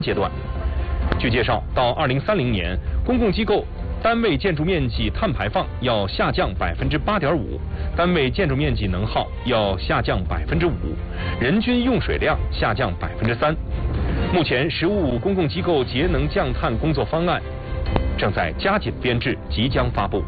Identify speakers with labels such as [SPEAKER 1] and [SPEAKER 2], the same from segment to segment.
[SPEAKER 1] 阶段。据介绍，到2030年，公共机构单位建筑面积碳排放要下降8.5%，单位建筑面积能耗要下降5%，人均用水量下降3%。目前，15公共机构节能降碳工作方案正在加紧编制，即将发布。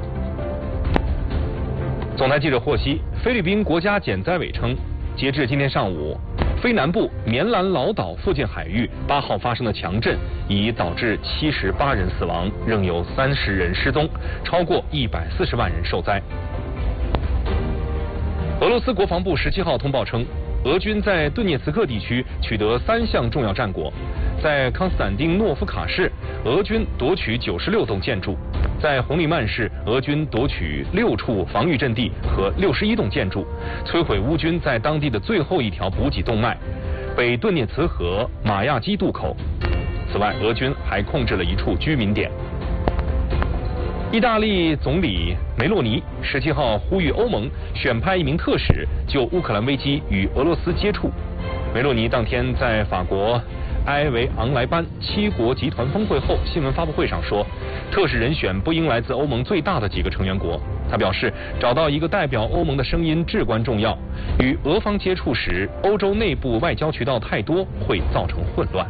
[SPEAKER 1] 总台记者获悉，菲律宾国家减灾委称，截至今天上午，菲南部棉兰老岛附近海域8号发生的强震已导致78人死亡，仍有30人失踪，超过140万人受灾。俄罗斯国防部17号通报称，俄军在顿涅茨克地区取得3项重要战果，在康斯坦丁诺夫卡市，俄军夺取96栋建筑；在红利曼市，俄军夺取6处防御阵地和61栋建筑，摧毁乌军在当地的最后一条补给动脉——北顿涅茨河马亚基渡口。此外，俄军还控制了一处居民点。意大利总理梅洛尼17号呼吁欧盟选派一名特使就乌克兰危机与俄罗斯接触。梅洛尼当天在法国埃维昂莱班7国集团峰会后新闻发布会上说，特使人选不应来自欧盟最大的几个成员国。他表示，找到一个代表欧盟的声音至关重要。与俄方接触时，欧洲内部外交渠道太多，会造成混乱。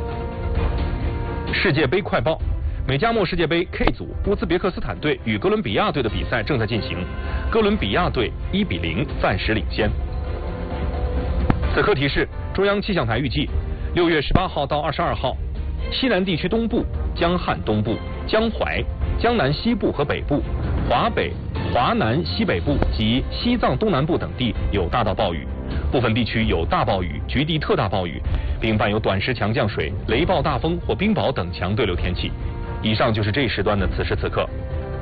[SPEAKER 1] 世界杯快报。美加墨世界杯 K 组，乌兹别克斯坦队与哥伦比亚队的比赛正在进行，哥伦比亚队1-0暂时领先。此刻提示：中央气象台预计，6月18号到22号，西南地区东部、江汉东部、江淮、江南西部和北部、华北、华南西北部及西藏东南部等地有大到暴雨，部分地区有大暴雨、局地特大暴雨，并伴有短时强降水、雷暴大风或冰雹等强对流天气。以上就是这一时段的此时此刻。